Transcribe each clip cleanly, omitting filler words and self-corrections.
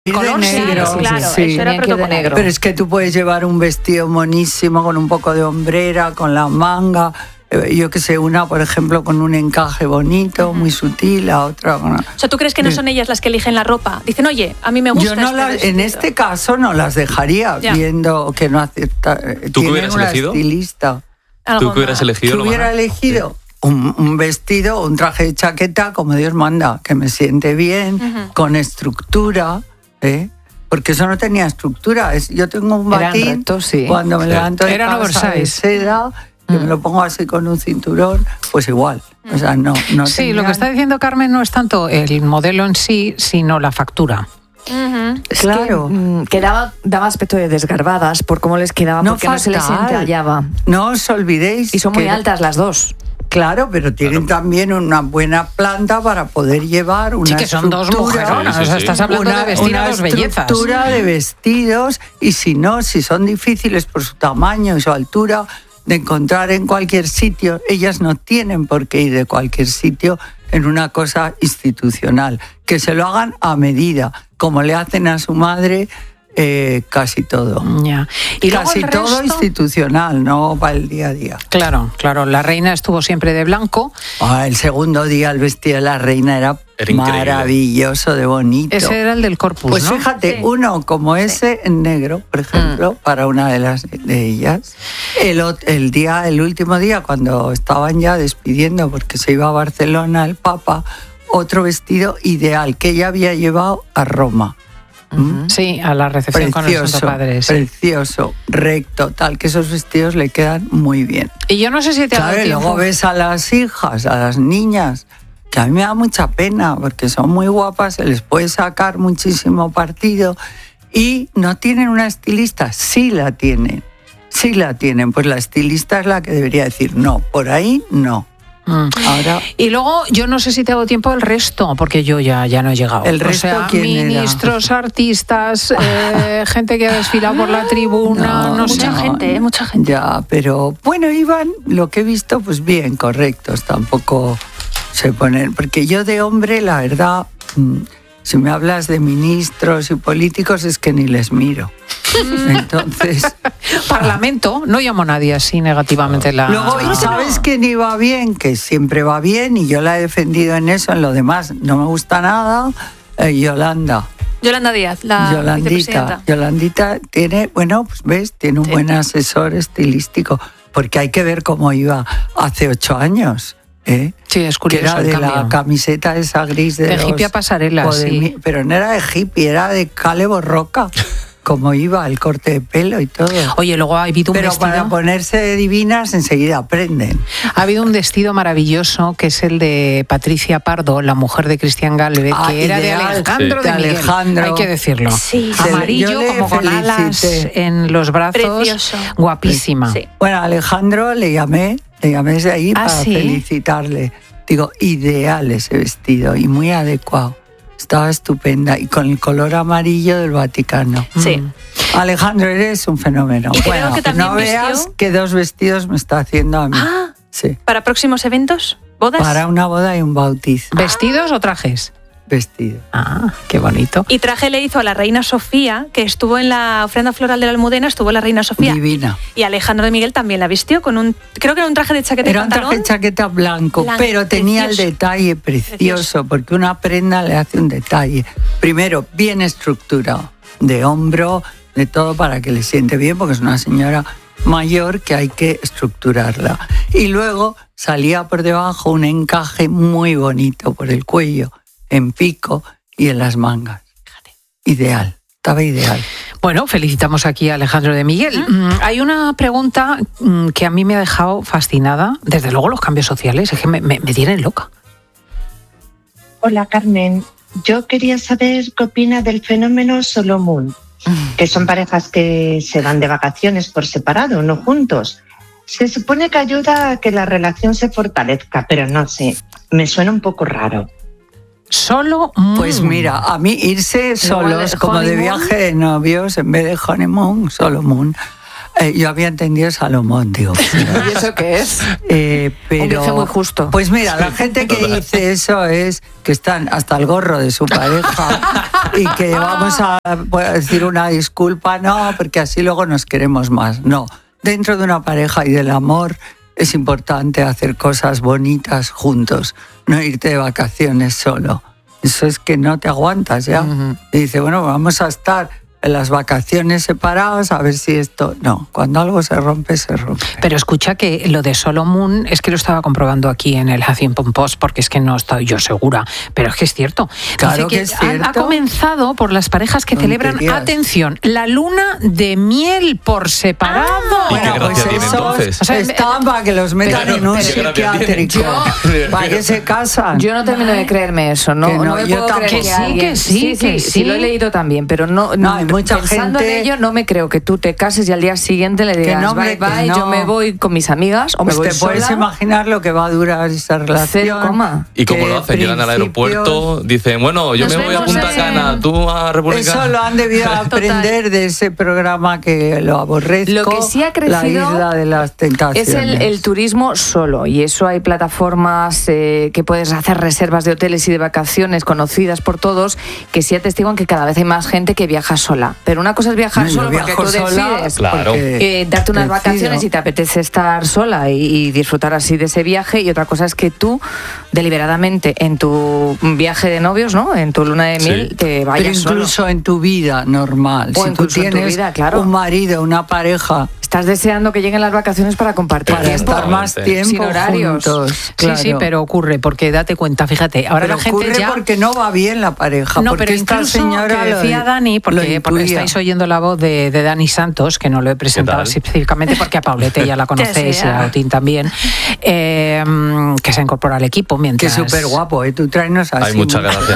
Color negro, claro, sí. eso era protocolar. negro. Pero es que tú puedes llevar un vestido monísimo con un poco de hombrera, con la manga, yo que sé, una por ejemplo con un encaje bonito, muy sutil, la otra con... O sea, ¿tú crees que no son ellas las que eligen la ropa? Dicen, oye, a mí me gusta. Yo no en este caso no las dejaría, viendo que no acepta. ¿Tú qué hubieras elegido? Estilista. ¿Tú qué hubieras elegido? ¿Qué hubiera elegido? Un vestido, un traje de chaqueta, como Dios manda, que me siente bien, con estructura, porque eso no tenía estructura. Yo tengo un batín, rectos, sí. Cuando me levanto de casa de seda, que me lo pongo así con un cinturón, pues igual. O sea, no sí, tenían... lo que está diciendo Carmen no es tanto el modelo en sí, sino la factura. Claro. Que daba aspecto de desgarbadas por cómo les quedaba, porque no se les entallaba. No os olvidéis. Y son muy altas las dos. Claro, pero tienen también una buena planta para poder llevar una que son dos mujeronas. O sea, estás hablando de vestir a dos bellezas. Una estructura de vestidos, y si son difíciles por su tamaño y su altura de encontrar en cualquier sitio, ellas no tienen por qué ir de cualquier sitio en una cosa institucional. Que se lo hagan a medida, como le hacen a su madre. Casi todo. Ya. Y casi todo institucional, no para el día a día. Claro. La reina estuvo siempre de blanco. El segundo día el vestido de la reina era maravilloso, de bonito. Ese era el del Corpus, pues ¿no? fíjate, uno como ese en negro, por ejemplo, para una de ellas. El último día, cuando estaban ya despidiendo porque se iba a Barcelona el Papa, otro vestido ideal que ella había llevado a Roma. Sí, a la recepción con el Santo Padre. Sí. Precioso, recto, tal, que esos vestidos le quedan muy bien. Y yo no sé si te ha dado tiempo. Luego ves a las hijas, a las niñas, que a mí me da mucha pena, porque son muy guapas, se les puede sacar muchísimo partido, y no tienen una estilista. Sí la tienen, pues la estilista es la que debería decir, no, por ahí no. Ahora, y luego, yo no sé si te hago tiempo el resto, porque yo ya no he llegado. ¿El resto quién ministros, era? Artistas, gente que ha desfilado por la tribuna, mucha gente. Ya, pero bueno, iban, lo que he visto, pues bien, correctos, tampoco se ponen, porque yo de hombre, la verdad, si me hablas de ministros y políticos, es que ni les miro. Entonces, Parlamento, no llamo a nadie así negativamente. Luego, ¿sabes quién iba bien? Que siempre va bien, y yo la he defendido en eso, en lo demás no me gusta nada. Yolanda Díaz, la vicepresidenta. Yolandita tiene, bueno, pues ves, tiene un buen asesor estilístico, porque hay que ver cómo iba hace 8 años. Sí, es curioso. Que era de la camiseta esa gris de hippie a pasarela, sí. Pero no era de hippie, era de Calebo Roca. Como iba, el corte de pelo y todo. Oye, luego ha habido un vestido... Pero para ponerse divinas enseguida aprenden. Ha habido un vestido maravilloso, que es el de Patricia Pardo, la mujer de Cristian Galvez, que era de Alejandro de Miguel, hay que decirlo. Sí. Amarillo, como con alas en los brazos. Precioso. Guapísima. Sí. Bueno, a Alejandro le llamé desde ahí para felicitarle. Digo, ideal ese vestido y muy adecuado. Estaba estupenda, y con el color amarillo del Vaticano. Sí. Alejandro, eres un fenómeno. Y creo que también no veas qué 2 vestidos me está haciendo a mí. Sí. ¿Para próximos eventos? ¿Bodas? Para una boda y un bautizo. ¿Vestidos o trajes? Vestido. Qué bonito. Y traje le hizo a la reina Sofía, que estuvo en la ofrenda floral de la Almudena, estuvo la reina Sofía. Divina. Y Alejandro de Miguel también la vistió con creo que era un traje de chaqueta y pantalón. Era un traje de chaqueta blanco, pero tenía el detalle precioso, porque una prenda le hace un detalle. Primero, bien estructurado, de hombro, de todo, para que le siente bien, porque es una señora mayor que hay que estructurarla. Y luego salía por debajo un encaje muy bonito por el cuello, en pico y en las mangas. Ideal, estaba ideal. Bueno, felicitamos aquí a Alejandro de Miguel. Hay una pregunta que a mí me ha dejado fascinada. Desde luego los cambios sociales, es que me tienen loca. Hola, Carmen. Yo quería saber qué opina del fenómeno Solo Moon, que son parejas que se van de vacaciones por separado, no juntos. Se supone que ayuda a que la relación se fortalezca, pero no sé, me suena un poco raro. Solo Pues mira, a mí irse solos, como de viaje de novios, en vez de honeymoon, solo moon. Yo había entendido Salomón, digo. ¿Y eso qué es? Pero, un viaje muy justo. Pues mira, la gente que dice eso es que están hasta el gorro de su pareja y que vamos a decir una disculpa, no, porque así luego nos queremos más. No, dentro de una pareja y del amor es importante hacer cosas bonitas juntos, no irte de vacaciones solo. Eso es que no te aguantas ya. Y dice, bueno, vamos a estar en las vacaciones separados, a ver si esto... No, cuando algo se rompe, se rompe. Pero escucha que lo de Solomon, es que lo estaba comprobando aquí en el Huffington Post, porque es que no estoy yo segura, pero es que es cierto. Claro Dice que es cierto. Ha comenzado por las parejas que celebran, atención, la luna de miel por separado. Bueno, pues eso están para que los metan en un psiquiátrico, para que se casan. Yo no termino de creerme eso, ¿no? No, no me yo puedo creer que sí, lo he leído también, pero no mucha pensando gente... en ello, no me creo que tú te cases y al día siguiente le digas no, bye bye, no. Yo me voy con mis amigas o pues me voy te sola. puedes imaginar lo que va a durar esa relación. ¿Y cómo lo hacen? Llegan al aeropuerto, dicen, bueno, yo me voy a Punta Cana, tú a República... Eso lo han debido aprender de ese programa que lo aborrezco. Lo que sí ha crecido, la Isla de las Tentaciones. Es el turismo solo, y eso hay plataformas que puedes hacer reservas de hoteles y de vacaciones conocidas por todos, que sí atestiguan que cada vez hay más gente que viaja sola. Pero una cosa es viajar solo porque tú decides darte unas vacaciones y te apetece estar sola y disfrutar así de ese viaje, y otra cosa es que tú deliberadamente en tu viaje de novios, ¿no? En tu luna de miel te vayas solo. Pero incluso solo. En tu vida normal, o si tú tienes un marido, una pareja, estás deseando que lleguen las vacaciones para compartir para estar más tiempo sin horarios. Juntos, claro. Sí, pero ocurre, porque date cuenta, fíjate, ahora pero la gente ocurre ya... porque no va bien la pareja. No, porque pero esta incluso señora que decía Dani, porque estáis oyendo la voz de Dani Santos, que no lo he presentado específicamente porque a Paulete ya la conocéis y a Otín también, que se incorpora al equipo mientras... Que súper guapo, tú tráenos así. Ay, muchas gracias,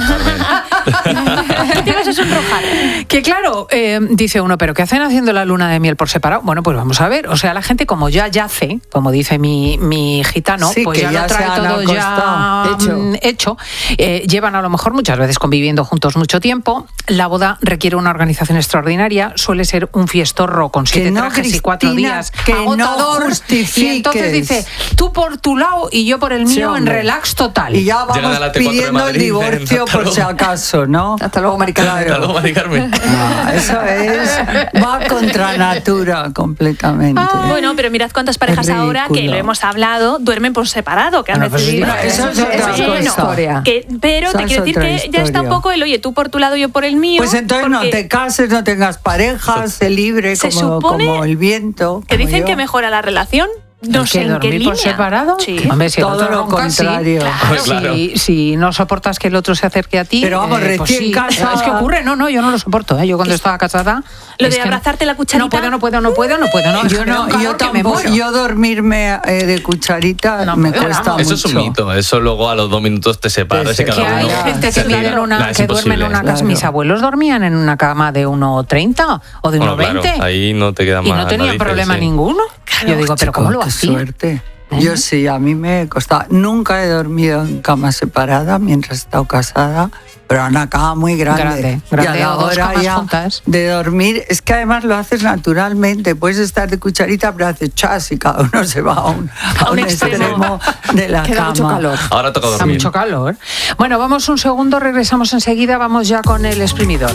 Carmen. Que claro, dice uno, ¿pero qué hacen haciendo la luna de miel por separado? Bueno, pues vamos a ver. O sea, la gente como ya yace, como dice mi gitano, sí, pues ya lo trae todo ya hecho. Llevan a lo mejor muchas veces conviviendo juntos mucho tiempo. La boda requiere una organización extraordinaria. Suele ser un fiestorro con 7 trajes y 4 días. Que agotador. No justifiques. Y entonces dice, tú por tu lado y yo por el mío, en relax total. Y ya vamos pidiendo el divorcio por si acaso, ¿no? Hasta luego, Mari Carmen. Hasta luego, Mari Carmen. No, eso va contra natura completamente. Bueno, pero mirad cuántas parejas ahora, que lo hemos hablado, duermen por separado, que han decidido... Eso es otra historia. Pero te quiero decir que ya está un poco el, oye, tú por tu lado, yo por el mío. Pues entonces no te cases, no tengas parejas, sé libre como el viento. Que dicen que mejora la relación. No sé en qué línea. ¿Por separado? Sí. Hombre, si todo lo contrario. Sí, claro. Si no soportas que el otro se acerque a ti... Pero vamos, recién pues casada... Es que ocurre, yo no lo soporto. Yo cuando estaba casada... Lo de abrazarte la cucharita... No puedo. Yo dormirme de cucharita me cuesta mucho. Eso es un mito. Eso luego a los 2 minutos te separas. Que hay gente que duerme en una casa. Mis abuelos dormían en una cama de 1,30 o de 1,20. Claro, ahí no te queda más. Y no tenían problema ninguno. Yo digo, pero ¿cómo lo hacía? Suerte. Yo sí, a mí me costaba. Nunca he dormido en cama separada mientras he estado casada, pero en una cama muy grande. Y a la hora ya de dormir, es que además lo haces naturalmente. Puedes estar de cucharita, pero haces chas y cada uno se va a un extremo de la cama. Mucho calor. Ahora toca dormir. Hace mucho calor. Bueno, vamos un segundo, regresamos enseguida, vamos ya con el exprimidor.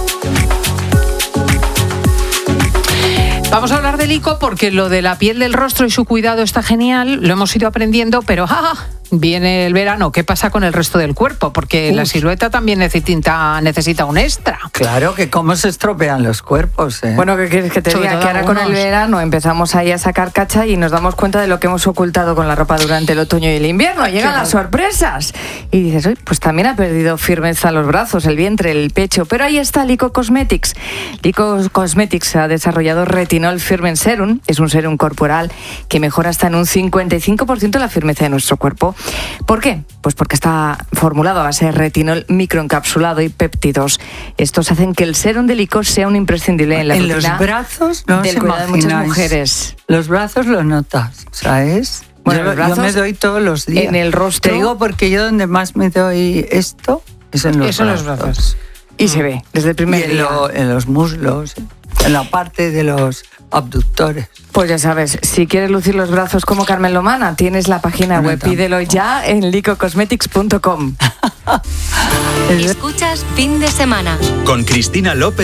Vamos a hablar del ICO porque lo de la piel del rostro y su cuidado está genial, lo hemos ido aprendiendo, pero viene el verano, ¿qué pasa con el resto del cuerpo? Porque la silueta también necesita un extra. Claro, que cómo se estropean los cuerpos, ¿eh? Bueno, ¿qué quieres que te diga? Que ahora con el verano empezamos ahí a sacar cacha y nos damos cuenta de lo que hemos ocultado con la ropa durante el otoño y el invierno. Llegan las sorpresas. Y dices, uy, pues también ha perdido firmeza los brazos, el vientre, el pecho. Pero ahí está Lyko Cosmetics. Lyko Cosmetics ha desarrollado Retinol Firming Serum. Es un serum corporal que mejora hasta en un 55% la firmeza de nuestro cuerpo. ¿Por qué? Pues porque está formulado a base de retinol microencapsulado y péptidos. Estos hacen que el serum de Lyko sea un imprescindible en la rutina. En los brazos no del cuidado de muchas mujeres. Los brazos los notas, ¿sabes? Bueno, yo me doy todos los días. En el rostro. Te digo porque yo donde más me doy esto es en los brazos. Y se ve desde el primer día. En los muslos. en la parte de los abductores. Pues ya sabes, si quieres lucir los brazos como Carmen Lomana, tienes la página web. Pídelo ya en licocosmetics.com. Escuchas Fin de Semana con Cristina López.